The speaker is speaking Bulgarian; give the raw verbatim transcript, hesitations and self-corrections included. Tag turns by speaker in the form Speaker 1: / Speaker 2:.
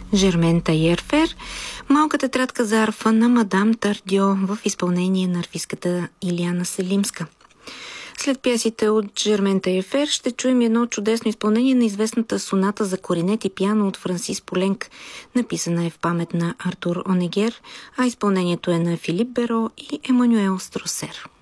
Speaker 1: Жермен Тайерфер, малка тетрадка за арфа на мадам Тардьо в изпълнение на арфистката Илияна Селимска. След пиесите от Жермен Тайерфер ще чуем едно чудесно изпълнение на известната соната за коринет и пиано от Франсис Поленк. Написана е в памет на Артур Онегер, а изпълнението е на Филип Беро и Емануел Стросер.